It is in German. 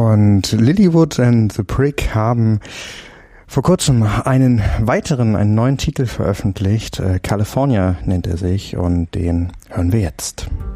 Und Lilywood and the Prick haben vor kurzem einen neuen Titel veröffentlicht. California nennt er sich und den hören wir jetzt.